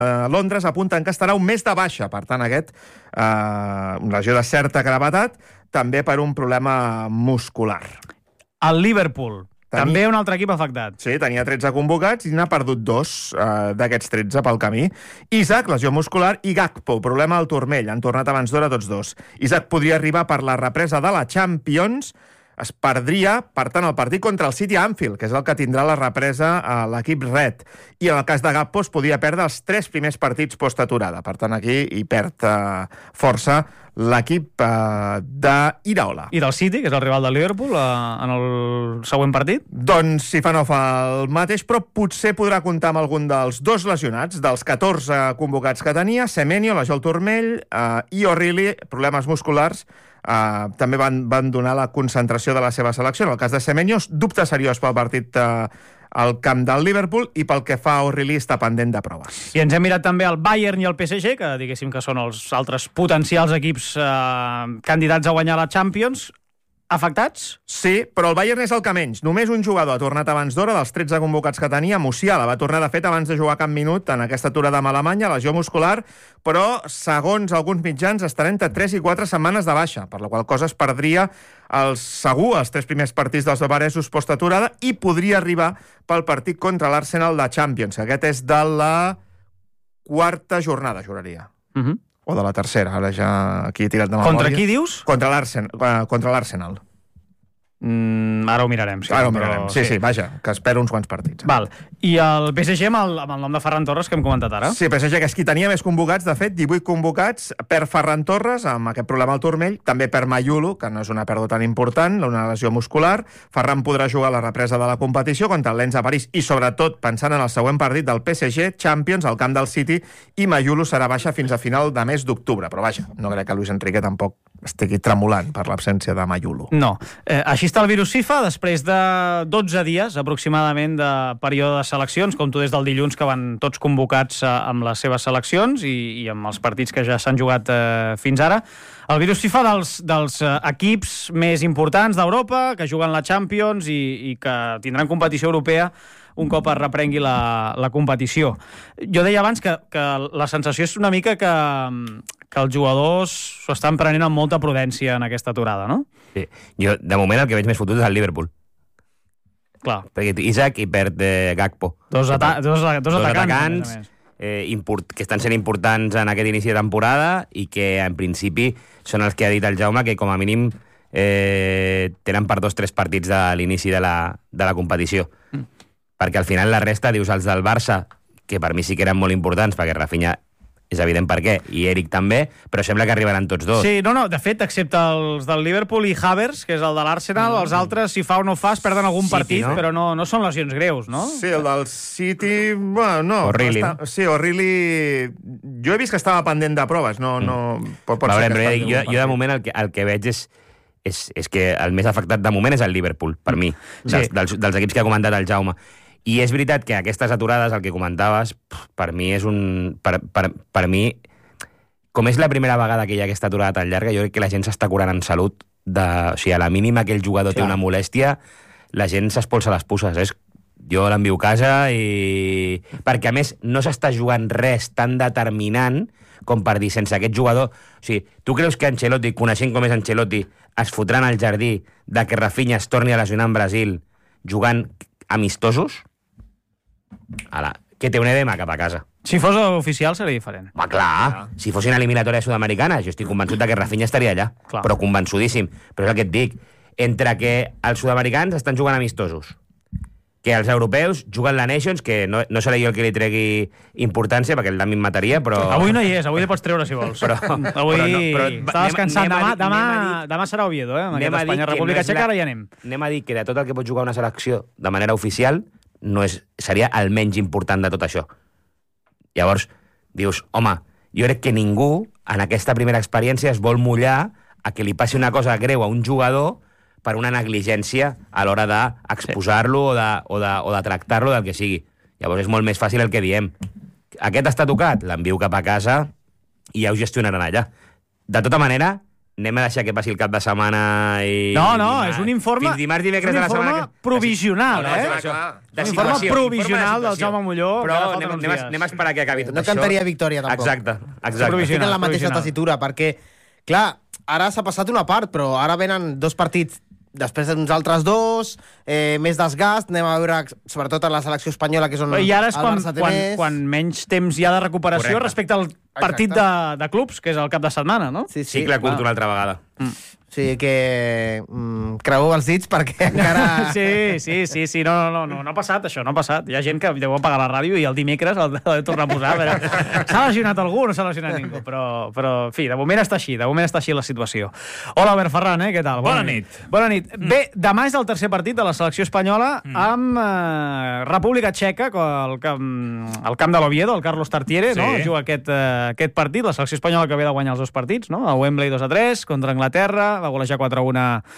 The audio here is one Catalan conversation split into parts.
Londres apunten que estarà un mes de baixa. Per tant, una lesió de certa gravetat, també per un problema muscular. El Liverpool. També un altre equip afectat. Sí, tenia 13 convocats i n'ha perdut 2 d'aquests 13 pel camí. Isaac, lesió muscular, i Gakpo, problema al turmell. Han tornat abans d'hora tots dos. Isaac podria arribar per la represa de la Champions. Es perdria, per tant, el partit contra el City a Anfield, que és el que tindrà la represa a l'equip red. I en el cas de Gakpo es podria perdre els 3 primers partits post-aturada. Per tant, aquí hi perd força l'equip d'Iraola. I del City, que és el rival del Liverpool, en el següent partit? Doncs si fa no fa el mateix, però potser podrà comptar amb algun dels 2 lesionats, dels 14 convocats que tenia, Semenyo, lesió al turmell, i O'Reilly, problemes musculars, també van donar la concentració de la seva selecció. En el cas de Semenyo, dubte seriós pel partit al camp del Liverpool, i pel que fa a O'Reilly està pendent de proves. I ens hem mirat també el Bayern i el PSG, que diguéssim que són els altres potencials equips candidats a guanyar la Champions. Afectats? Sí, però el Bayern és el que menys. Només un jugador ha tornat abans d'hora dels 13 convocats que tenia. Musiala va tornar, de fet, abans de jugar cap minut en aquesta aturada amb Alemanya, lesió muscular, però, segons alguns mitjans, estarà entre 3 i 4 setmanes de baixa, per la qual cosa es perdria segur els 3 primers partits dels bavaresos post-aturada i podria arribar pel partit contra l'Arsenal de Champions. Aquest és de la 4ª jornada, juraria. O de la 3ª, ara ja aquí he tirat de memòria. Contra qui dius? Contra l'Arsenal. Ara ho mirarem. Ara ho mirarem, sí, vaja, que espero uns quants partits. Val. I el PSG amb el nom de Ferran Torres, que hem comentat ara? Sí, PSG, que és qui tenia més convocats, de fet, 18 convocats, per Ferran Torres, amb aquest problema al turmell, també per Mayulo, que no és una pèrdua tan important, una lesió muscular. Ferran podrà jugar a la represa de la competició contra el Lens a París, i sobretot, pensant en el següent partit del PSG, Champions, al camp del City, i Mayulo serà baixa fins a final de mes d'octubre. Però vaja, no crec que Luis Enrique tampoc estigui tremolant per l'absència de Mayulo. No. Així està el virus FIFA, després de 12 dies aproximadament de període de seleccions, com tu des del dilluns, que van tots convocats amb les seves seleccions i amb els partits que ja s'han jugat fins ara. El virus FIFA dels equips més importants d'Europa, que juguen la Champions i que tindran competició europea un cop es reprengui la competició. Jo deia abans que la sensació és una mica que els jugadors s'ho estan prenent amb molta prudència en aquesta aturada, no? Sí. Jo, de moment, el que veig més fotut és el Liverpool. Clar. Perquè Isaac i perd Gakpo. Dos atacants que estan sent importants en aquest inici de temporada i que, en principi, són els que ha dit el Jaume que, com a mínim, tenen per 2 o 3 partits de l'inici de la competició. Perquè, al final, la resta, dius, els del Barça, que per mi sí que eren molt importants, perquè Rafinha és evident per què, i Eric també, però sembla que arribaran tots dos. Sí, no, de fet, excepte els del Liverpool i Havertz, que és el de l'Arsenal, els altres, si fa o no fa, es perden algun partit, no? Però no són lesions greus, no? Sí, el del City, bueno, no. O'Reilly. Sí, O'Reilly... Jo he vist que estava pendent de proves, no... Pot ser que jo, de moment, el que veig és que el més afectat de moment és el Liverpool, per mi, dels equips que ha comentat el Jaume. I és veritat que aquestes aturades, el que comentaves, per mi és un... Per mi, com és la primera vegada que hi ha aquesta aturada tan llarga, jo crec que la gent s'està curant en salut. O sigui, a la mínima que el jugador té una molèstia, la gent s'espolsa les puces. Jo l'envio a casa i... Perquè, a més, no s'està jugant res tan determinant com per dir, sense aquest jugador... O sigui, tu creus que Ancelotti, coneixent com és Ancelotti, es fotran al jardí de que Rafinha es torni a lesionar en Brasil jugant amistosos? Que té un edema cap a casa. Si fos oficial seria diferent. Va, clar. Si fossin eliminatòria sud-americana, jo estic convençut que Rafinha estaria allà. Clar. Però convençudíssim. Però és el que et dic. Entre que els sud-americans estan jugant amistosos, que els europeus juguen la Nations, que no seré jo el que li tregui importància, perquè el Dami em mataria, però... Avui no hi és, avui li pots treure si vols. Avui està descansant. Demà serà Oviedo, amb aquest Espanya-República Txeca, ara ja anem. Anem a dir que de tot el que pot jugar una selecció de manera oficial, seria el menys important de tot això. Llavors, dius, home, jo crec que ningú en aquesta primera experiència es vol mullar a que li passi una cosa greu a un jugador per una negligència a l'hora d'exposar-lo o de tractar-lo del que sigui. Llavors és molt més fàcil el que diem. Aquest està tocat, l'envio cap a casa i ja ho gestionaran allà. De tota manera, anem a deixar que passi el cap de setmana i... No, és un informe... Fins dimarts, dimecres de la setmana... És un informe provisional, No, és un informe provisional del Jaume Molló. Però anem a esperar que acabi tot això. No cantaria victòria, tampoc. Exacte. Estic en la mateixa tessitura, perquè, clar, ara s'ha passat una part, però ara venen 2 partits després d'uns altres 2, més desgast, anem a veure, sobretot en la selecció espanyola, que és on i ara és quan menys temps hi ha de recuperació respecte al partit de clubs, que és el cap de setmana, no? Sí, cicle curt una altra vegada. O sigui que creueu els dits perquè encara... Sí, no ha passat això, no ha passat. Hi ha gent que deu apagar la ràdio i el dimecres el de tornar a posar. S'ha lesionat algú o no s'ha lesionat ningú? Però, en fi, de moment està així la situació. Hola, Albert Ferran, què tal? Bona nit. Bona nit. Bé, demà és el tercer partit de la selecció espanyola amb República Txeca, al camp de l'Oviedo, el Carlos Tartiere, no? Juga aquest partit, la selecció espanyola que ve de guanyar els 2 partits, no? A Wembley 2-3 contra Anglaterra, va golejar 4-1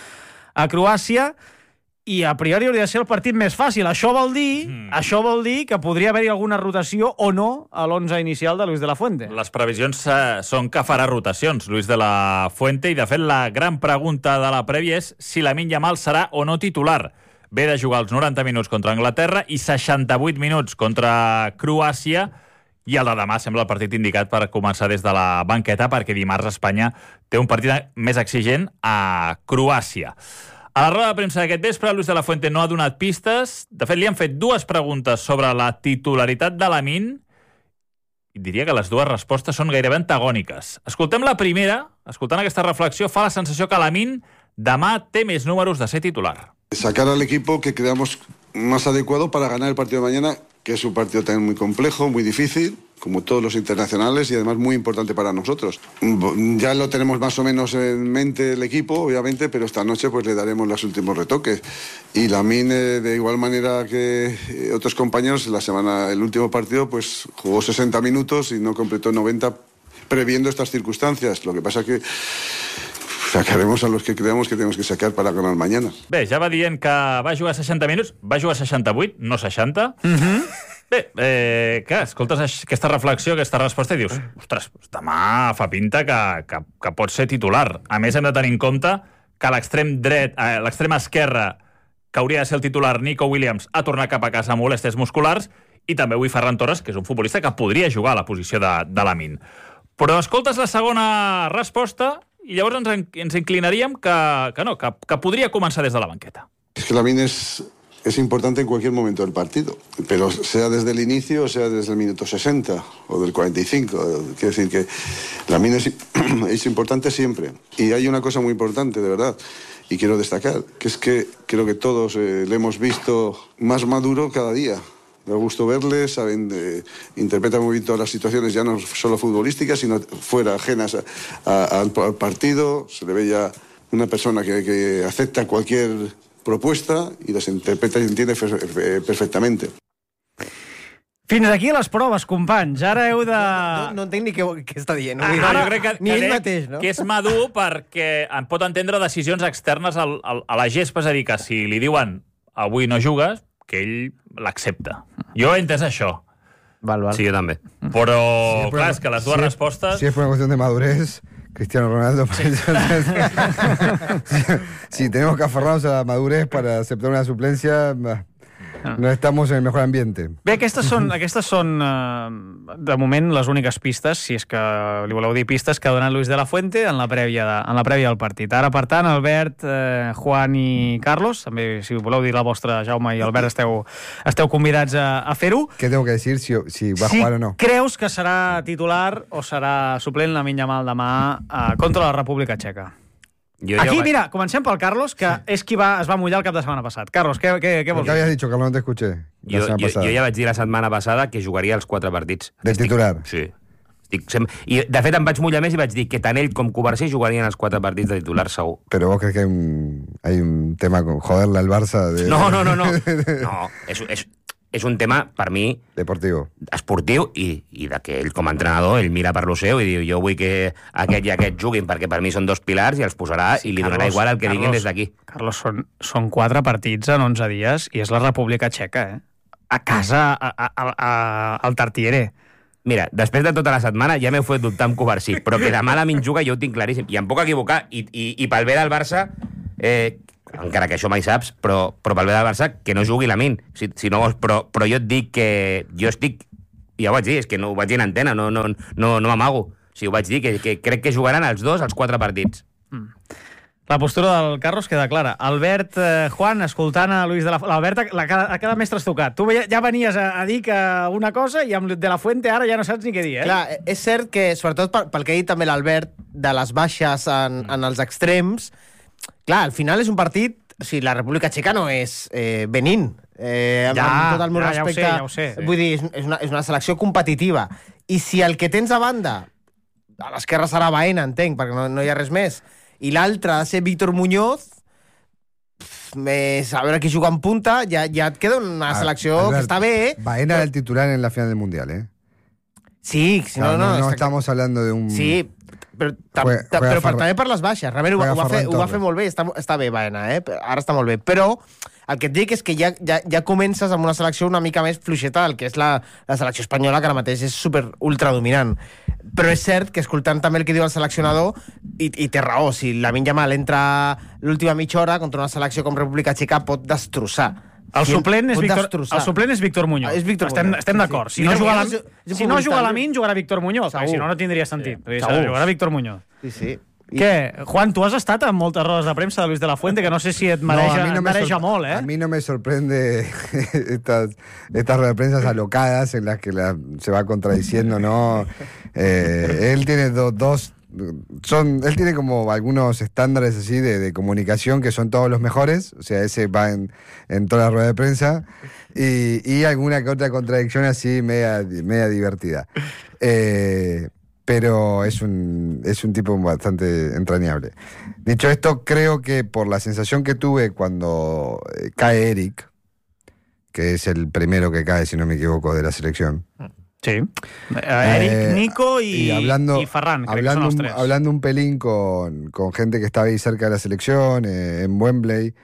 a Croàcia, i a priori hauria de ser el partit més fàcil. Això vol dir que podria haver-hi alguna rotació o no a l'11 inicial de Luis de la Fuente. Les previsions són que farà rotacions Luis de la Fuente, i de fet la gran pregunta de la prèvia és si Lamine Yamal serà o no titular. Ve de jugar els 90 minuts contra Anglaterra i 68 minuts contra Croàcia, i el de demà sembla el partit indicat per començar des de la banqueta, perquè dimarts Espanya té un partit més exigent a Croàcia. A la roda de premsa d'aquest vespre, Luis de la Fuente no ha donat pistes. De fet, li han fet 2 preguntes sobre la titularitat de Lamine, i diria que les 2 respostes són gairebé antagòniques. Escoltem la primera. Escoltant aquesta reflexió, fa la sensació que Lamine demà té més números de ser titular. Sacar al equipo que creamos más adecuado para ganar el partido de mañana, que es un partido también muy complejo, muy difícil, como todos los internacionales, y además muy importante para nosotros. Ya lo tenemos más o menos en mente el equipo, obviamente, pero esta noche pues le daremos los últimos retoques. Y Lamine, de igual manera que otros compañeros, el último partido pues jugó 60 minutos y no completó 90, previendo estas circunstancias. Lo que pasa que sacaremos a los que creamos que tenemos que sacar para ganar mañana. Bé, ja va dient que va jugar 60 minuts, va jugar 68, no 60. Bé, clar, escoltes aquesta reflexió, aquesta resposta i dius, ostres, demà fa pinta que pot ser titular. A més, hem de tenir en compte que l'extrem esquerre, que hauria de ser el titular, Nico Williams, ha tornat cap a casa amb molèsties musculars, i també avui Ferran Torres, que és un futbolista que podria jugar a la posició de Lamine. Però escoltes la segona resposta i llavors ens inclinaríem que podria començar des de la banqueta. Es que Lamine es importante en cualquier momento del partido, pero sea desde el inicio o sea desde el minuto 60 o del 45. Quiero decir que Lamine es importante siempre. Y hay una cosa muy importante, de verdad, y quiero destacar, que es que creo que todos le hemos visto más maduro cada día. Da gusto verle, interpreta muy bien todas las situaciones, ya no solo futbolísticas, sino fuera, ajenas al partido. Se le ve ya una persona que acepta cualquier propuesta y las interpreta y entiende perfectamente. Fins aquí les proves, companys. Ara heu de... No entenc ni què està dient. Jo crec que ni ell mateix, no? Que és madur perquè pot entendre decisions externes a la gespa, és a dir, que si li diuen avui no jugues, que ell l'accepta. Jo he entès això. Val. Sí, jo també. Però, clar, és que les 2 respostes... Si es por una cuestión de madurez, Cristiano Ronaldo... si tenemos que aferrarnos a la madurez para aceptar una suplencia... No estamos en el mejor ambiente. Bé, aquestes són de moment les úniques pistes, si és que li voleu dir pistes, que ha donat Luis de la Fuente en la prèvia del partit. Ara, per tant, Albert, Juan i Carlos, també si voleu dir la vostra, Jaume i Albert, esteu convidats a fer-ho. ¿Qué tengo que decir si va a jugar o no? Si creus que serà titular o serà suplent Lamine Yamal demà contra la República Txeca. Aquí, mira, comencem pel Carlos, que és qui es va mullar el cap de setmana passat. Carlos, què vols dir? ¿Qué habías dicho, Carlos? No te escuché. Jo ja vaig dir la setmana passada que jugaria els 4 partits. De titular? Sí. I, de fet, em vaig mullar més i vaig dir que tant ell com Covarsí jugarien els 4 partits de titular segur. Pero vos crees que hay un tema con joderle al Barça... No. No, és un tema, per mi... Esportiu i de que ell, com a entrenador, ell mira per lo seu i diu, jo vull que aquest i aquest juguin perquè per mi són 2 pilars i els posarà i li donarà igual el que diguin des d'aquí. Carlos, són 4 partits en 11 dies i és la República Txeca, A casa, al Tartiere. Mira, després de tota la setmana ja m'heu fet dubtar amb Covarsí, però que demà Lamine juga jo ho tinc claríssim. I em puc equivocar, i pel bé del Barça, encara que això mai saps, però pel bé del Barça, que no jugui Lamine. Si no vols, però jo et dic que jo estic... Ja ho vaig dir, és que no ho vaig dir en antena, no m'amago. O sigui, ho vaig dir, que crec que jugaran els 2 als 4 partits. La postura del Carlos queda clara. Albert, Juan, escoltant a Luis de la Fuente... L'Albert ha quedat més trastocat. Tu ja venies a dir que una cosa i amb De la Fuente ara ja no saps ni què dir, eh? Clar, és cert que, sobretot pel que ha dit també l'Albert, de les baixes en els extrems, clar, al final és un partit... O sigui, la República Txeca no és Benín. Amb tot el meu respecte. Ja ho sé. Vull dir, és una selecció competitiva. I si el que tens a banda, a l'esquerra serà Baena, entenc, perquè no hi ha res més, i l'altre ha de ser Víctor Muñoz, més a veure qui juga en punta, ja et queda una selecció Albert, que està bé. Baena era el titular en la final del Mundial, ¿eh? Sí, no estamos hablando de un... Sí, però també per les baixes. Realment ho va fer molt bé, està bé Baena, ara està molt bé. Però el que et dic és que ja comences amb una selecció una mica més fluixeta del que és la selecció espanyola, que ara mateix és super ultradominant. Però és cert que, escoltant també el que diu el seleccionador, i té raó, si Lamine Yamal entra l'última mitja hora contra una selecció com República Txeca pot destrossar. El suplent és Víctor Muñoz. Estem d'acord. Si no juga Lamine, jugarà Víctor Muñoz. Si no tindria sentit. Jugarà Víctor Muñoz. Sí. Què? Juan, tu has estat en moltes rodes de premsa de Luis de la Fuente, que no sé si et mareja molt, ¿eh? A mí no me sorprende estas ruedas de prensa alocadas en las que se va contradiciendo, ¿no? Él tiene él tiene como algunos estándares así de comunicación que son todos los mejores, o sea, ese va en toda la rueda de prensa, y alguna que otra contradicción así media divertida. Pero es un tipo bastante entrañable. Dicho esto, creo que por la sensación que tuve cuando cae Eric, que es el primero que cae, si no me equivoco, de la selección. Sí. Eric, Nico y Ferran, crec que son los tres. Hablando un pelín con gente que estaba ahí cerca de la selección, en Wembley,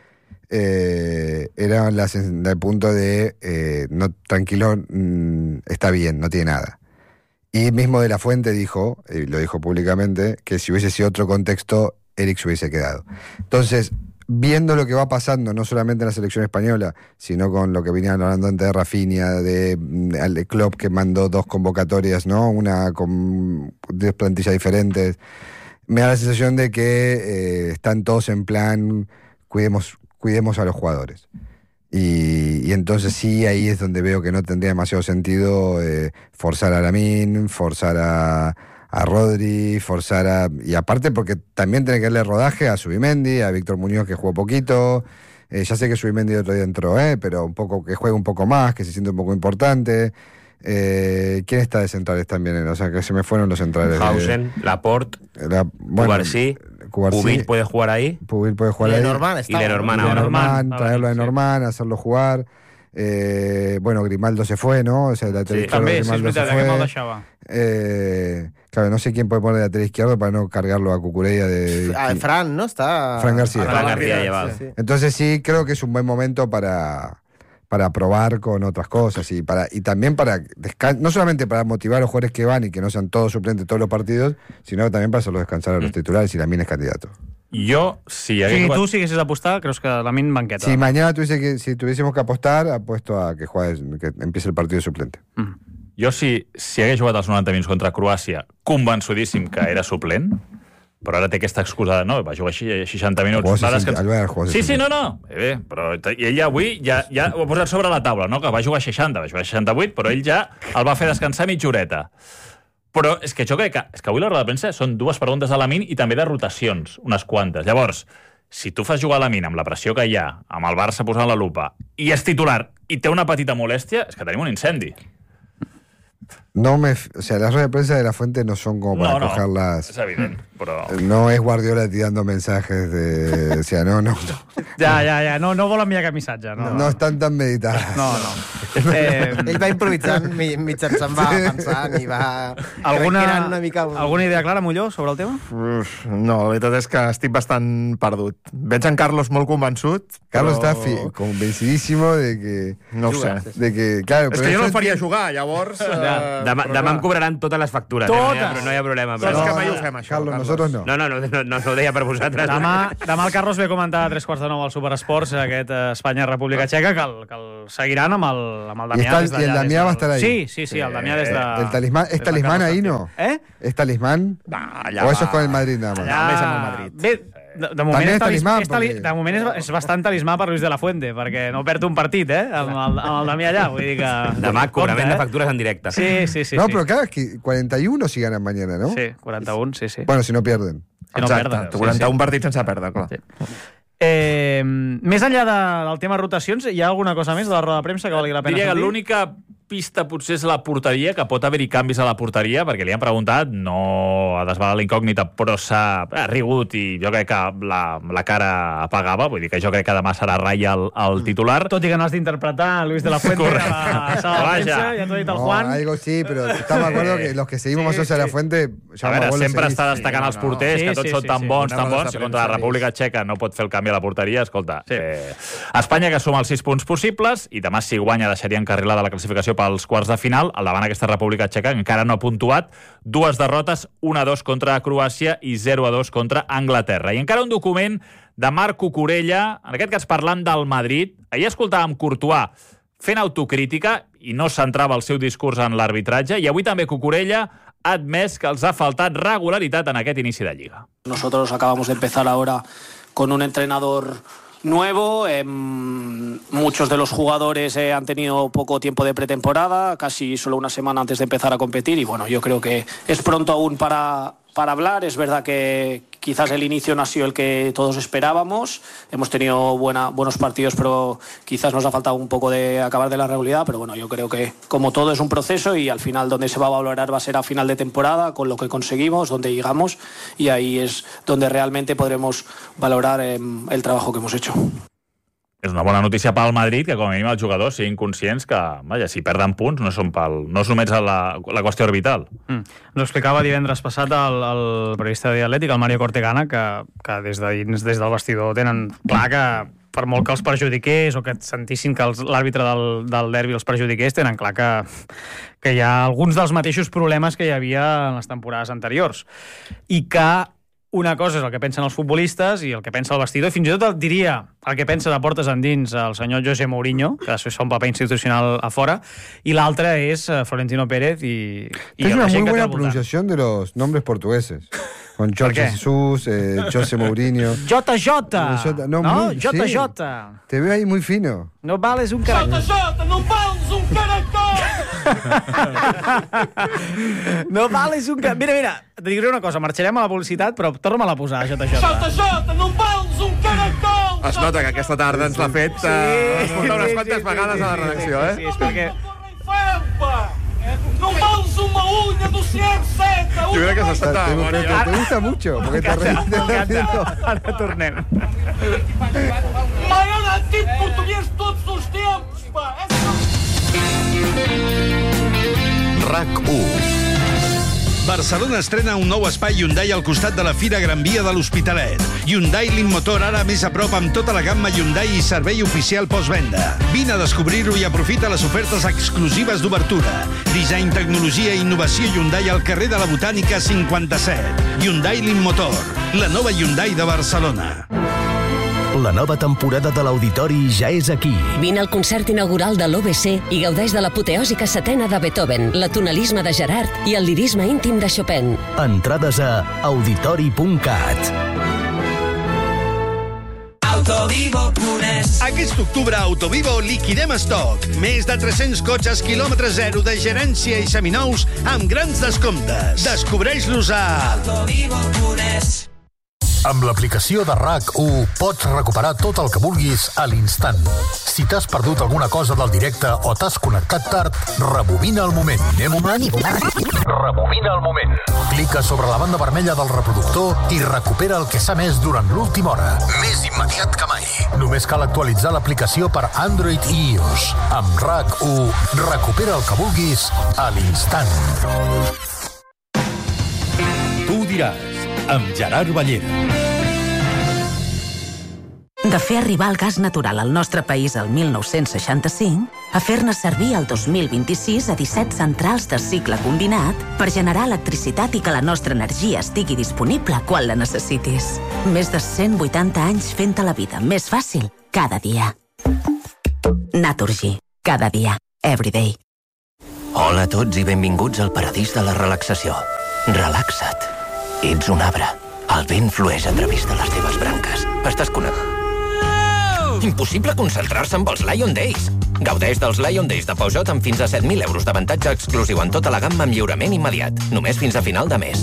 era el punto de, no, tranquilo, está bien, no tiene nada. Y mismo De la Fuente dijo, y lo dijo públicamente, que si hubiese sido otro contexto, Eric se hubiese quedado. Entonces, viendo lo que va pasando, no solamente en la selección española, sino con lo que venían hablando antes de Rafinha, de Klopp, que mandó 2 convocatorias, ¿no? Una con 10 plantillas diferentes, me da la sensación de que están todos en plan, cuidemos a los jugadores. Y entonces sí, ahí es donde veo que no tendría demasiado sentido forzar a Lamine, forzar a Rodri, y aparte porque también tiene que darle rodaje a Zubimendi, a Víctor Muñoz, que jugó poquito. Ya sé que Zubimendi otro día entró, pero un poco que juegue un poco más, que se siente un poco importante. ¿Quién está de centrales también? O sea, que se me fueron los centrales. Hausen, Laporte, Cubarsí. Pubil puede jugar ahí. Pubil puede jugar ahí. Y Lenormand ahora. Traerlo a Lenormand, hacerlo jugar. Bueno, Grimaldo se fue, ¿no? O sea, el lateral izquierdo Grimaldo se fue. Claro, no sé quién puede poner de lateral izquierdo para no cargarlo a Cucurella de... Fran, ¿no? Está... Fran García. Fran García llevado. Sí. Entonces sí, creo que es un buen momento para probar con otras cosas y también para no solamente para motivar a los jugadores que van y que no sean todos suplentes todos los partidos, sino también para hacerlos descansar a los titulares y Lamine es candidato. Si tú siguessis apostar, creus que Lamine banqueta. Si mañana si tuviésemos que apostar, apuesto a que empiece el partido suplente. Jo, si hagués jugat els 90 minuts contra Croàcia, convençudíssim que era suplent, però ara té aquesta excusa de no, va jugar 60 minuts. Sí, no. Bé, però ell ja avui ja ho ha posat sobre la taula, no? Que va jugar 60, va jugar 68, però ell ja el va fer descansar mitja horeta. Però és que jo crec que avui la roda de premsa són 2 preguntes de Lamine i també de rotacions, unes quantes. Llavors, si tu fas jugar Lamine amb la pressió que hi ha, amb el Barça posant la lupa, i és titular i té una petita molèstia, és que tenim un incendi. O sea, las ruedas de prensa de La Fuente no son como para cogerlas. Es evidente, pero... No es Guardiola tirando mensajes de... O sea, no. Ja, no vol enviar cap missatge. No estan tan meditadas. No. Ell va improvisant, mitjançant va pensant i va... Alguna idea clara, Molló, sobre el tema? No, la veritat és que estic bastant perdut. Veig en Carlos molt convençut. Carlos está convencidísimo de que... No ho sé. De que, claro, és que jo no el faria jugar, llavors... Demà em cobraran totes les factures. Totes. No hi ha problema. Saps que mai ho fem, això, Carlos, nosotros no. No ho deia per vosaltres. Demà el Carlos ve a comentar a 3:45 al Superesports aquest Espanya-República Txeca, que el seguiran amb el Damià. Y el Damià va a estar ahí. Sí, el Damià des de... El talismán, ¿es talismán ahí, no? ¿Es talismán? Allà ¿O eso es con el Madrid nada más? Més amb el Madrid. Bé, de moment, També és talismà, de moment és bastant talismà per Luis de la Fuente, perquè no perd un partit, amb el Damià allà. Vull dir que... Demà cobrament de factures en directe. Sí. No, pero claro, es que 41 si ganan mañana, ¿no? Sí, 41, sí. Bueno, si no pierden. Si no Exacte, perden, 41 partits sense perdre, clar. Sí. Més enllà del tema rotacions, hi ha alguna cosa més de la roda de premsa que valgui la pena Diria que sentir? l'única pista potser és la porteria, que pot haver-hi canvis a la porteria, perquè li han preguntat, no ha desvelat la incògnita, però s'ha rigut i jo crec que la cara apagava, vull dir que jo crec que demà serà Rai el titular. Tot i que no has d'interpretar Luis de la Fuente a la sala de premsa, ja t'ho ha dit el Juan. Algo sí, pero estamos de acuerdo que los que seguimos más Sosa de la Fuente... A veure, sempre està destacant els porters, que tots són tan bons, si contra la República Txeca no pot fer el canvi a la porteria, escolta, Espanya que suma els 6 punts possibles i demà si guanya deixaria encarrilada la classificació pels quarts de final, al davant aquesta República Txeca encara no ha puntuat, 2 derrotes, 1-2 contra Croàcia i 0-2 contra Anglaterra. I encara un document de Marc Cucurella, en aquest cas parlant del Madrid. Ahir escoltàvem Courtois fent autocrítica i no centrava el seu discurs en l'arbitratge, i avui també Cucurella ha admès que els ha faltat regularitat en aquest inici de Lliga. Nosotros acabamos de empezar ahora con un entrenador nuevo, muchos de los jugadores han tenido poco tiempo de pretemporada, casi solo una semana antes de empezar a competir, y bueno, yo creo que es pronto aún para hablar. Es verdad que quizás el inicio no ha sido el que todos esperábamos, hemos tenido buenos partidos, pero quizás nos ha faltado un poco de acabar de la regularidad, pero bueno, yo creo que como todo es un proceso y al final donde se va a valorar va a ser a final de temporada, con lo que conseguimos, donde llegamos, y ahí es donde realmente podremos valorar el trabajo que hemos hecho. És una bona notícia pel Madrid, que com a mínim els jugadors siguin conscients que, vaja, si perden punts no és només la qüestió orbital. Ens ho explicava divendres passat el periodista de Atlètic, el Mario Cortegana, que des del vestidor tenen clar que per molt que els perjudiqués o que sentissin que l'àrbitre del derbi els perjudiqués, tenen clar que hi ha alguns dels mateixos problemes que hi havia en les temporades anteriors. I que una cosa és el que pensen els futbolistes i el que pensa el vestidor, i fins i tot diria el que pensa de portes endins el senyor José Mourinho, que després fa un paper institucional a fora, i l'altre és Florentino Pérez i es una muy buena pronunciación de los nombres portugueses. Con Jorge Jesús, José Mourinho. JJ. No, JJ. Sí. Te veo ahí muy fino. No vales un caracol. JJ, no vales un caracol! No vales un caracol. Mira, et diré una cosa, marxarem a la publicitat, però torna-me-la a posar, JJ. JJ, no vales un caracol! Es nota que aquesta tarda ens l'ha fet unes quantes vegades a la redacció, Sí, és perquè... No vales una uña do CR7! Jo crec que s'està de memòria. Te gusta mucho, porque te reíste. Ara tornem. Maior antic portuguès tots els tempos, pá! RAC1. Barcelona estrena un nou espai Hyundai al costat de la Fira Gran Via de l'Hospitalet. Hyundai Motor ara més a prop amb tota la gamma Hyundai i servei oficial postvenda. Vine a descobrir-ho i aprofita les ofertes exclusives d'obertura. Disseny, tecnologia i innovació Hyundai al carrer de la Botànica 57. Hyundai Motor, la nova Hyundai de Barcelona. La nova temporada de l'Auditori ja és aquí. Vine al concert inaugural de l'OBC i gaudeix de l'apoteòsica setena de Beethoven, l'atonalisme de Gerard i el lirisme íntim de Chopin. Entrades a auditori.cat. Autovivo.es. Aquest octubre a Autovivo liquidem estoc. Més de 300 cotxes quilòmetre zero de gerència i seminous amb grans descomptes. Descobreix-los a Autovivo.es. Amb l'aplicació de RAC1 pots recuperar tot el que vulguis a l'instant. Si t'has perdut alguna cosa del directe o t'has connectat tard, rebobina el moment. Rebobina el moment. Clica sobre la banda vermella del reproductor i recupera el que s'ha emès durant l'última hora. Més immediat que mai. Només cal actualitzar l'aplicació per Android i iOS. Amb RAC1, recupera el que vulguis a l'instant. Tu diràs, amb Gerard Ballera. De fer arribar el gas natural al nostre país el 1965 a fer-ne servir el 2026 a 17 centrals de cicle combinat per generar electricitat i que la nostra energia estigui disponible quan la necessitis. Més de 180 anys fent-te la vida més fàcil cada dia. Naturgy. Cada dia. Everyday. Hola a tots i benvinguts al paradís de la relaxació. Relaxa't. Ets un arbre. El vent flueix a través de les teves branques. Estàs connectat. Impossible concentrar-se amb els Lion Days. Gaudeix dels Lion Days de Peugeot amb fins a 7.000 euros d'avantatge exclusiu en tota la gamma amb lliurament immediat. Només fins a final de mes.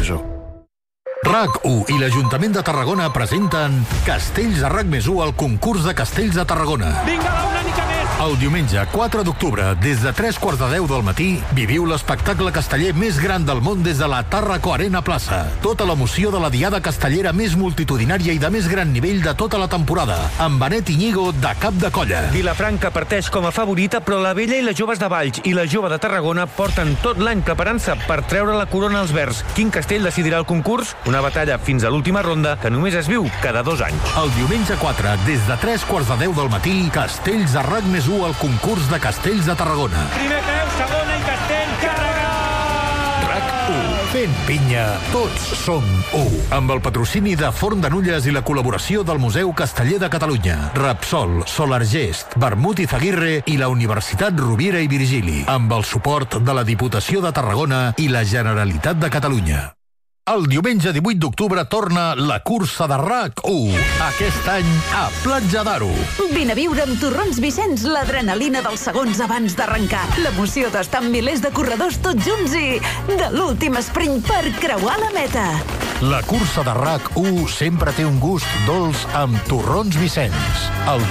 RAC1 i l'Ajuntament de Tarragona presenten Castells a RAC+1 al concurs de Castells de Tarragona. Vinga, una mica més! El diumenge 4 d'octubre, des de 3:45 del matí, viviu l'espectacle casteller més gran del món des de la Tàrraco Arena Plaça. Tota l'emoció de la diada castellera més multitudinària i de més gran nivell de tota la temporada, amb Benet Iñigo de cap de colla. Vilafranca parteix com a favorita, però la Vella i les joves de Valls i la jove de Tarragona porten tot l'any preparant-se per treure la corona als verds. Quin castell decidirà el concurs? Una batalla fins a l'última ronda que només es viu cada 2 anys. El diumenge 4, des de 3:45 del matí, Castells a RAC+1 al concurs de Castells de Tarragona. Primer creu, segona i castell, carregat! RAC1. Fent pinya, tots som u. Amb el patrocini de Forn de Nulles i la col·laboració del Museu Casteller de Catalunya, Repsol, Solargest, Vermut i Zaguirre i la Universitat Rovira i Virgili. Amb el suport de la Diputació de Tarragona i la Generalitat de Catalunya. El diumenge 18 d'octubre torna la cursa de RAC1. Aquest any a Platja d'Aro. Vine a viure amb Torrons Vicenç l'adrenalina dels segons abans d'arrencar. L'emoció d'estar amb milers de corredors tots junts i de l'últim sprint per creuar la meta. La cursa de RAC1 sempre té un gust dolç amb Torrons Vicenç. El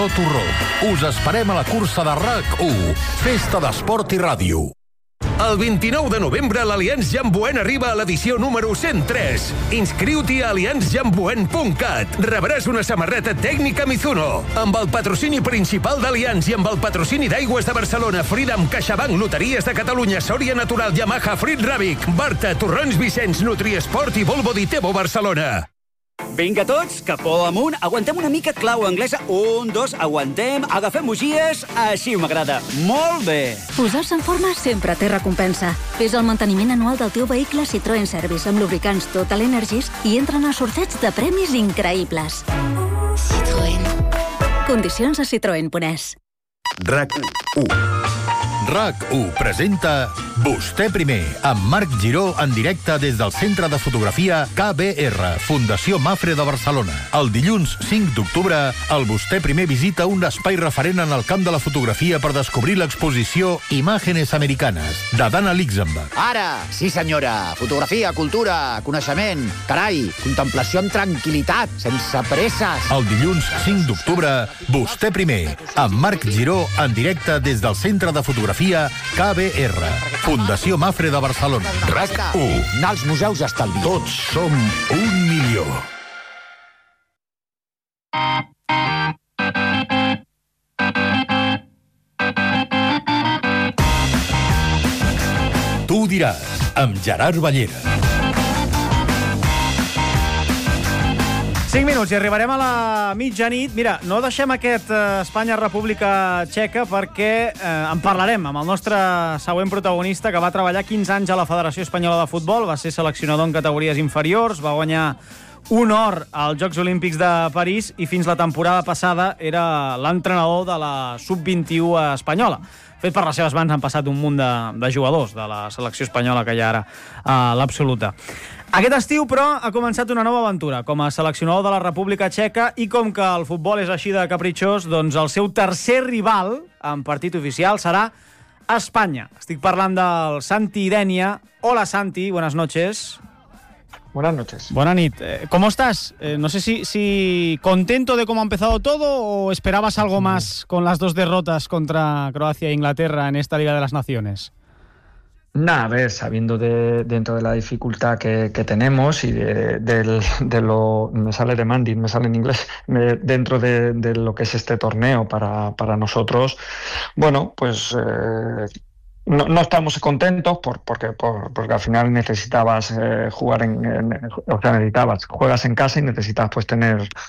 Torró. Us esperem a la cursa de RAC1. Festa d'esport i ràdio. El 29 de novembre l'Allianz Jamboen arriba a l'edició número 103. Inscriu-t'hi a allianzjamboen.cat. Rebràs una samarreta tècnica Mizuno. Amb el patrocini principal d'Allianz i amb el patrocini d'Aigües de Barcelona, Freedom, CaixaBank, Loteries de Catalunya, Sòria Natural, Yamaha, Frit Ràbic, Barta, Torrons Vicenç, Nutriesport i Volvo Ditebo Barcelona. Vinga tots, capó amunt, aguantem una mica clau anglesa. 1, 2, aguantem, agafem bugies, així m'agrada. Molt bé. Posar-se en forma sempre té recompensa. Fes el manteniment anual del teu vehicle Citroën Service amb lubricants Total Energies i entren a sorteig de premis increïbles. Citroën. Condicions a citroen.es. RAC1. RAC1 presenta Vostè primer, amb Marc Giró en directe des del Centre de Fotografia KBR, Fundació Mafre de Barcelona. El dilluns 5 d'octubre, el Vostè primer visita un espai referent en el camp de la fotografia per descobrir l'exposició Imágenes Americanes, de Dana Luxemburg. Ara, sí senyora, fotografia, cultura, coneixement, carai, contemplació amb tranquil·litat, sense presses. El dilluns 5 d'octubre, Vostè primer, amb Marc Giró en directe des del Centre de Fotografia KBR, Fundació Mafre de Barcelona. RAC1. Anar als museus estalvia. Tots som 1.000.000. Tu diràs, amb Gerard Ballera. 5 minuts i arribarem a la mitjanit. Mira, no deixem aquest Espanya-República Txeca perquè en parlarem amb el nostre següent protagonista, que va treballar 15 anys a la Federació Espanyola de Futbol, va ser seleccionador en categories inferiors, va guanyar un or als Jocs Olímpics de París i fins la temporada passada era l'entrenador de la Sub-21 espanyola. Fet per les seves mans han passat un munt de jugadors de la selecció espanyola que hi ha ara a l'absoluta. Aquest estiu, però, ha començat una nova aventura com a seleccionador de la República Txeca i com que el futbol és així de capritxós, doncs el seu tercer rival en partit oficial serà Espanya. Estic parlant del Santi Denia. Hola, Santi, buenas noches. Buenas noches. Buenas nit. ¿Cómo estás? No sé si contento de cómo ha empezado todo o esperabas algo más con las dos derrotas contra Croacia e Inglaterra en esta Liga de las Naciones. Nada, a ver, sabiendo dentro de la dificultad que tenemos y de lo... Me sale demanding, me sale en inglés, dentro de lo que es este torneo para nosotros, bueno, pues... No estamos contentos porque al final necesitabas jugar juegas en casa y necesitas pues tener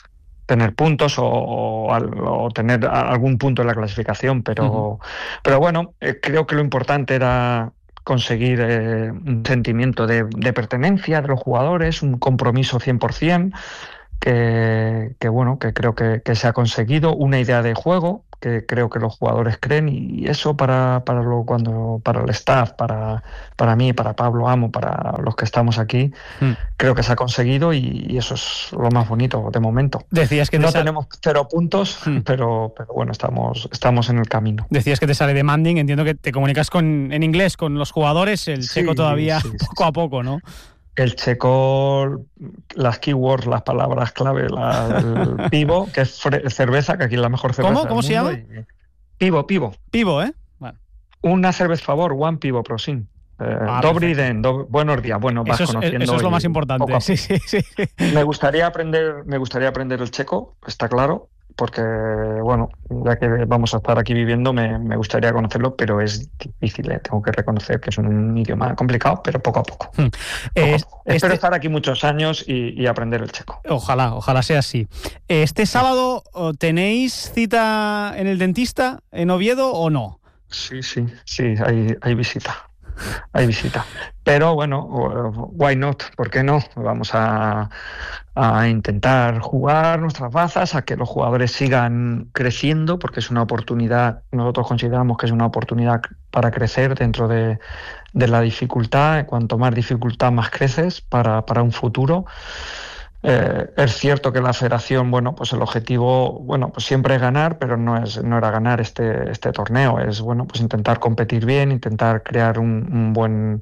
tener puntos o tener algún punto en la clasificación, pero bueno, creo que lo importante era conseguir un sentimiento de pertenencia de los jugadores, un compromiso 100%, que creo que se ha conseguido, una idea de juego que creo que los jugadores creen, y eso para el staff, para mí, para Pablo Amo, para los que estamos aquí, creo que se ha conseguido, y eso es lo más bonito de momento. Decías que no tenemos 0 puntos, pero bueno, estamos en el camino. Decías que te sale demanding, entiendo que te comunicas en inglés con los jugadores, el checo todavía poco a poco, ¿no? El checo, las keywords, las palabras clave, el pivo, que es cerveza, que aquí es la mejor cerveza. ¿Cómo se llama? Pivo. Pivo, ¿eh? Vale. Una cerveza, favor, one pivo, prosim. Dobry den, buenos días. Bueno, vas conociendo. Eso es lo más importante. Sí. Me gustaría aprender el checo, está claro, porque, bueno, ya que vamos a estar aquí viviendo, me gustaría conocerlo, pero es difícil, tengo que reconocer que es un idioma complicado, pero poco a poco. Espero estar aquí muchos años y aprender el checo. Ojalá sea así. ¿Este sábado tenéis cita en el dentista en Oviedo o no? Sí, hay visita. Hay visita. Pero bueno, why not? ¿Por qué no? Vamos a intentar jugar nuestras bazas, a que los jugadores sigan creciendo, porque es una oportunidad, nosotros consideramos que es una oportunidad para crecer dentro de la dificultad. Cuanto más dificultad, más creces para un futuro. Es cierto que la federación, bueno, pues el objetivo, bueno, pues siempre es ganar, pero no era ganar este torneo, es, bueno, pues intentar competir bien, intentar crear un buen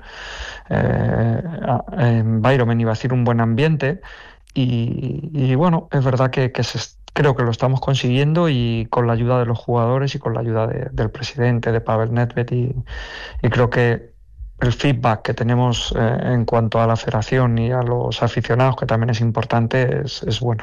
environment, iba a decir, un buen ambiente, y bueno, es verdad que creo que lo estamos consiguiendo, y con la ayuda de los jugadores y con la ayuda del presidente, de Pavel Nedved, y creo que el feedback que tenemos en cuanto a la federación y a los aficionados, que también es importante, es bueno.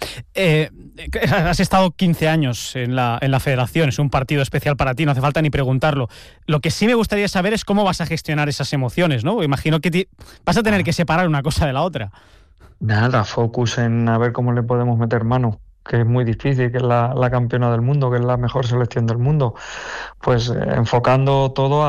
Has estado 15 años en la federación, es un partido especial para ti, no hace falta ni preguntarlo. Lo que sí me gustaría saber es cómo vas a gestionar esas emociones, ¿no? Imagino que vas a tener que separar una cosa de la otra. Nada, focus en a ver cómo le podemos meter mano, que es muy difícil, que es la campeona del mundo, que es la mejor selección del mundo, pues enfocando todo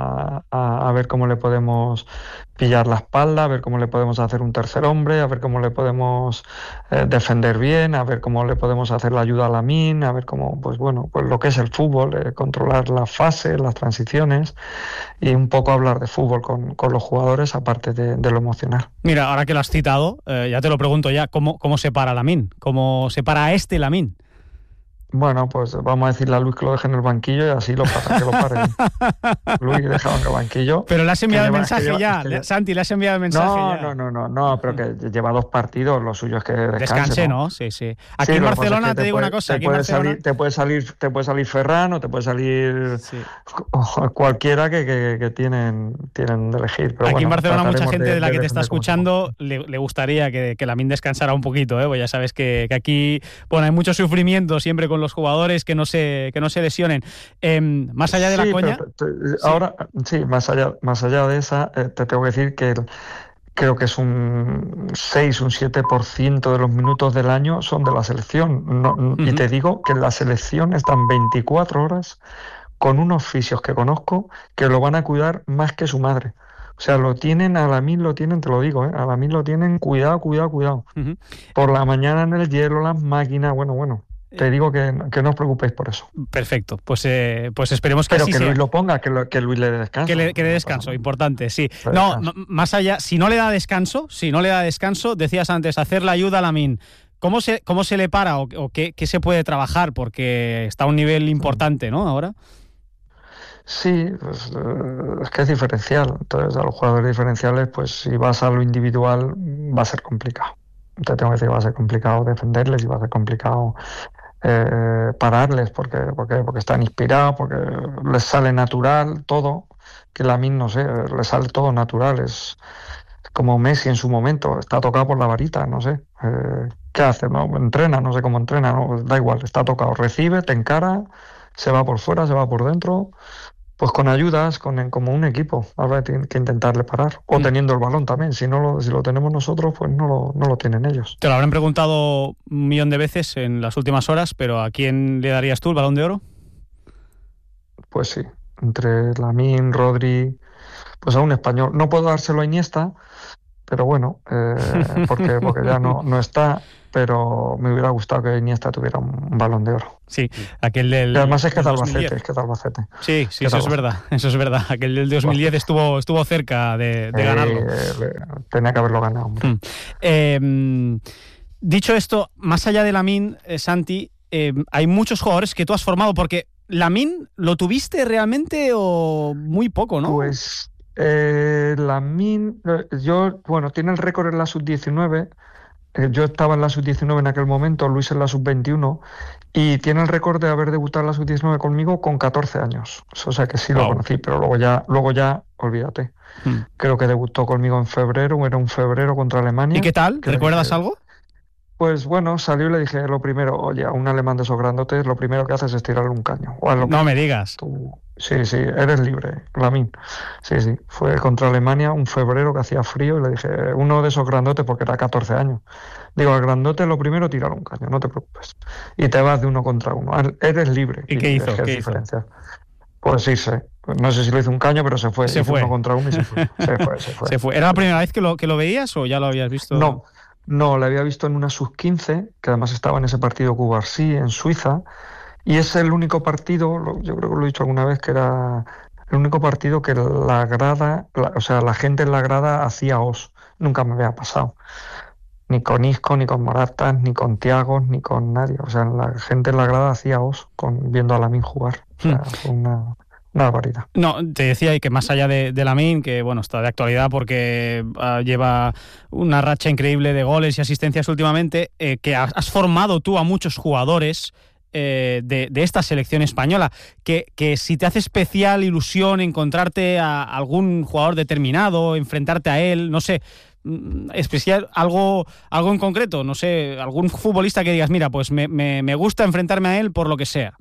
a ver cómo le podemos pillar la espalda, a ver cómo le podemos hacer un tercer hombre, a ver cómo le podemos defender bien, a ver cómo le podemos hacer la ayuda a Lamine, a ver cómo, pues bueno, pues lo que es el fútbol, controlar las fases, las transiciones, y un poco hablar de fútbol con los jugadores, aparte de lo emocional. Mira, ahora que lo has citado, ya te lo pregunto ya, ¿cómo se para Lamine? ¿Cómo se para a Lamine? Bueno, pues vamos a decirle a Luis que lo deje en el banquillo, y así que lo pare. Luis, déjalo en el banquillo. Pero le has enviado el mensaje ya, Santi, le has enviado el mensaje ya. No, pero que lleva 2 partidos, lo suyo es que descanse, ¿no? Sí. Aquí en Barcelona te digo una cosa, te puede salir Ferran, o te puede salir cualquiera que tienen de elegir. Pero aquí en Barcelona mucha gente de la que te está escuchando le gustaría que Lamine descansara un poquito, pues ya sabes que aquí, bueno, hay mucho sufrimiento siempre con los jugadores, que no se lesionen. Más allá de la coña... Ahora, más allá de esa, te tengo que decir que creo que es un 6, un 7% de los minutos del año son de la selección. Y te digo que en la selección están 24 horas con unos fisios que conozco que lo van a cuidar más que su madre. O sea, a Lamine lo tienen, te lo digo, a Lamine lo tienen, cuidado. Por la mañana en el hielo, las máquinas, bueno. Te digo que no os preocupéis por eso. Perfecto, pues esperemos que así sea. Pero que Luis lo ponga, que Luis le dé descanso. Que le dé descanso, importante, sí. No, más allá, si no le da descanso, decías antes, hacer la ayuda a Lamine. ¿Cómo se le para o qué se puede trabajar? Porque está a un nivel importante, ¿no, ahora? Sí, pues es que es diferencial. Entonces, a los jugadores diferenciales, pues si vas a lo individual, va a ser complicado. Te tengo que decir que va a ser complicado defenderles, y va a ser complicado pararles, porque están inspirados, porque les sale natural todo, que Lamine, no sé, les sale todo natural, es como Messi en su momento, está tocado por la varita, no sé, ¿qué hace? ¿No? Entrena, no sé cómo entrena, ¿no? Da igual, está tocado, recibe, te encara, se va por fuera, se va por dentro, Pues con ayudas, como un equipo. Ahora tienen que intentarle parar. O teniendo el balón también. Si lo tenemos nosotros, pues no lo tienen ellos. Te lo habrán preguntado 1.000.000 de veces en las últimas horas, pero ¿a quién le darías tú el Balón de Oro? Pues sí, entre Lamine, Rodri, pues a un español. No puedo dárselo a Iniesta, pero bueno, porque ya no está, pero me hubiera gustado que Iniesta tuviera un Balón de Oro. Sí, aquel del... Y además es que es de 2010. Albacete. Sí, eso es verdad. Aquel del 2010 estuvo cerca de ganarlo. Tenía que haberlo ganado, hombre. Dicho esto, más allá de Lamine, Santi, hay muchos jugadores que tú has formado, porque Lamine, ¿lo tuviste realmente o muy poco, no? Pues Lamine, tiene el récord en la sub-19. Yo estaba en la sub-19 en aquel momento, Luis en la sub-21, y tiene el récord de haber debutado en la sub-19 conmigo con 14 años. O sea que sí lo conocí, pero luego ya olvídate. Creo que debutó conmigo en febrero, era un febrero contra Alemania. ¿Y qué tal? ¿Recuerdas algo? Pues bueno, salió y le dije lo primero, oye, a un alemán de esos grandotes, lo primero que haces es tirarle un caño. No me digas. Sí, eres libre, Lamine. Sí, fue contra Alemania, un febrero que hacía frío, y le dije, uno de esos grandotes, porque era 14 años. Digo, al grandote lo primero tírale un caño, no te preocupes. Y te vas de 1 contra 1. Eres libre. ¿Y qué hizo? Pues sí, no sé si lo hizo un caño, pero se fue. Se fue 1 contra 1 y se fue. Se fue. ¿Era la primera vez que lo veías o ya lo habías visto? No, lo había visto en una sub-15, que además estaba en ese partido Cuba-Arcí, en Suiza, y es el único partido, yo creo que lo he dicho alguna vez, que era el único partido que la grada, la gente en la grada hacía os. Nunca me había pasado. Ni con Isco, ni con Moratas, ni con Thiago, ni con nadie. O sea, la gente en la grada hacía os viendo a Lamine jugar. O sea, fue una barbaridad. No, te decía y que más allá de Lamine, que bueno, está de actualidad porque lleva una racha increíble de goles y asistencias últimamente, que has formado tú a muchos jugadores de esta selección española, que si te hace especial ilusión encontrarte a algún jugador determinado, enfrentarte a él, no sé, especial, algo en concreto, no sé, algún futbolista que digas, mira, pues me gusta enfrentarme a él por lo que sea.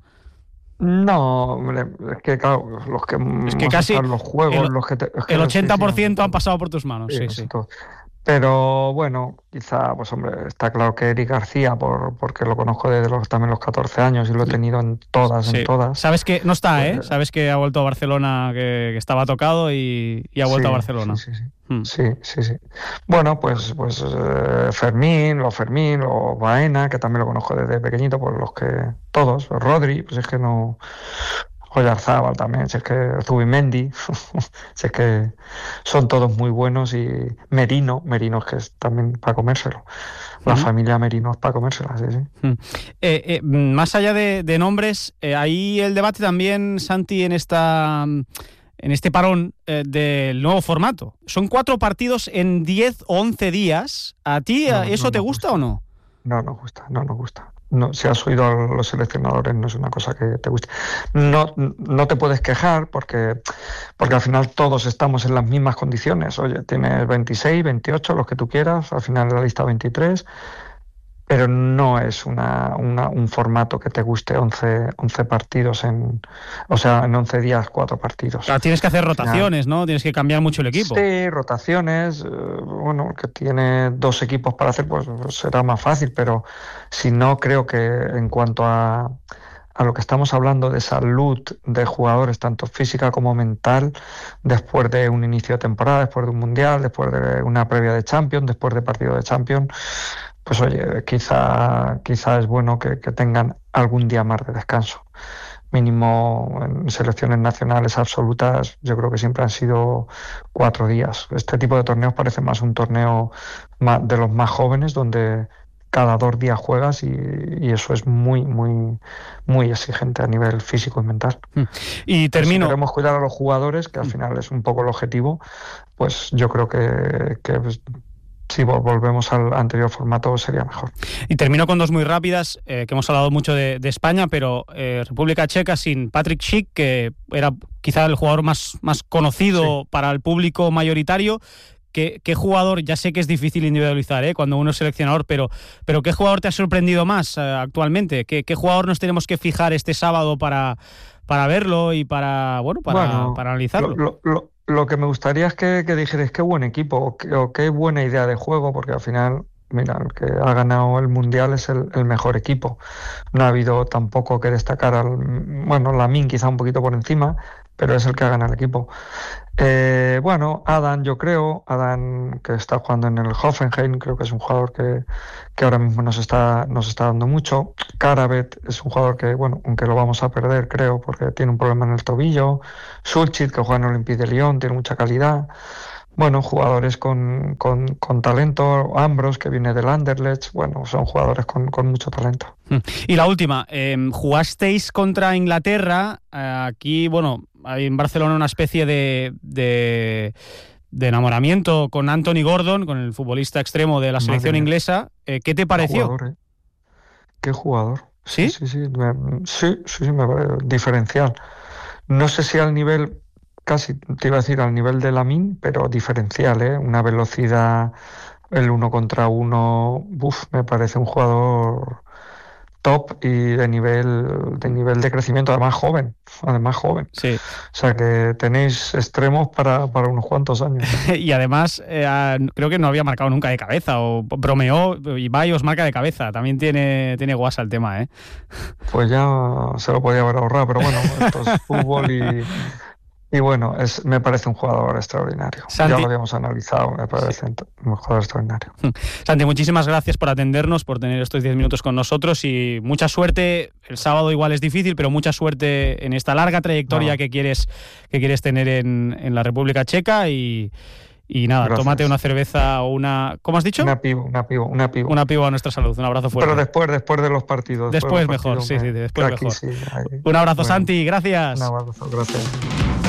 No, hombre, es que claro, los que casi los juegos, el 80% han pasado por tus manos, sí. Pero bueno, quizá, pues hombre, está claro que Eric García, porque lo conozco desde también los 14 años y lo he tenido en todas. Sabes que no está, sabes que ha vuelto a Barcelona, que estaba tocado y ha vuelto a Barcelona. Sí. Bueno, pues Fermín o Baena, que también lo conozco desde pequeñito, pues todos, Rodri, pues es que no... Oyarzábal también, si es que Zubimendi, si es que son todos muy buenos, y Merino es que es también para comérselo. La familia Merino es para comérsela, sí. Más allá de nombres, ahí el debate también, Santi, en este parón del nuevo formato. Son 4 partidos en 10 o 11 días. ¿A ti eso te gusta o no? No nos gusta. No, si has oído a los seleccionadores, no es una cosa que te guste. No te puedes quejar porque al final todos estamos en las mismas condiciones. Oye, tienes 26, 28, los que tú quieras, al final de la lista 23, pero no es un formato que te guste 11 partidos en 11 días 4 partidos. Claro, tienes que hacer rotaciones, ¿no? Tienes que cambiar mucho el equipo. Sí, rotaciones. Que tiene 2 equipos para hacer, pues será más fácil, pero si no, creo que en cuanto a lo que estamos hablando de salud de jugadores, tanto física como mental, después de un inicio de temporada, después de un mundial, después de una previa de Champions, después de partido de Champions, pues oye, quizá es bueno que tengan algún día más de descanso. Mínimo en selecciones nacionales absolutas, yo creo que siempre han sido 4 días. Este tipo de torneos parece más un torneo de los más jóvenes, donde cada 2 días juegas, y eso es muy, muy, muy exigente a nivel físico y mental. Y termino. Si queremos cuidar a los jugadores, que al final es un poco el objetivo, pues yo creo que si volvemos al anterior formato sería mejor. Y termino con 2 muy rápidas, que hemos hablado mucho de España, pero República Checa sin Patrick Schick, que era quizá el jugador más conocido para el público mayoritario. ¿Qué jugador, ya sé que es difícil individualizar cuando uno es seleccionador, pero qué jugador te ha sorprendido más actualmente? ¿Qué jugador nos tenemos que fijar este sábado para para verlo y para analizarlo. Lo que me gustaría es que dijerais qué buen equipo o qué buena idea de juego, porque al final, mira, el que ha ganado el Mundial es el mejor equipo. No ha habido tampoco que destacar Lamine quizá un poquito por encima, pero es el que ha ganado el equipo. Adam, yo creo, que está jugando en el Hoffenheim, creo que es un jugador que ahora mismo nos está dando mucho. Karavet es un jugador que, aunque lo vamos a perder, creo, porque tiene un problema en el tobillo. Sulchit, que juega en Olympique de Lyon, tiene mucha calidad. Jugadores con talento. Ambros, que viene del Anderlecht, son jugadores con mucho talento. Y la última, jugasteis contra Inglaterra, aquí, hay en Barcelona una especie de enamoramiento con Anthony Gordon, con el futbolista extremo de la selección inglesa. ¿Qué te pareció? Qué jugador. ¿Sí? Sí, me parece diferencial. No sé si al nivel, casi te iba a decir al nivel de Lamine, pero diferencial, ¿eh? Una velocidad, el 1 contra 1, me parece un jugador top y de nivel de crecimiento, además joven. Sí. O sea que tenéis extremos para unos cuantos años. Y además creo que no había marcado nunca de cabeza, o bromeó y va y os marca de cabeza. También tiene guasa el tema, ¿eh? Pues ya se lo podía haber ahorrado, pero esto es fútbol y me parece un jugador extraordinario. Santi, ya lo habíamos analizado, me parece un jugador extraordinario. Santi, muchísimas gracias por atendernos, por tener estos 10 minutos con nosotros y mucha suerte. El sábado igual es difícil, pero mucha suerte en esta larga trayectoria que quieres tener en la República Checa y nada, gracias. Tómate una cerveza o una... ¿Cómo has dicho? Una pivo. Una pivo a nuestra salud, un abrazo fuerte. Pero después de los partidos. Después mejor, sí, después mejor. Un abrazo, Santi, gracias. Un abrazo, gracias.